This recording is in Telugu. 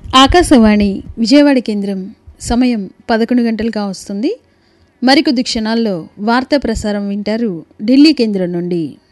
ఆకాశవాణి విజయవాడ కేంద్రం సమయం 11 గంటలుగా వస్తుంది. మరికొద్ది క్షణాల్లో వార్తా ప్రసారం వింటారు ఢిల్లీ కేంద్రం నుండి.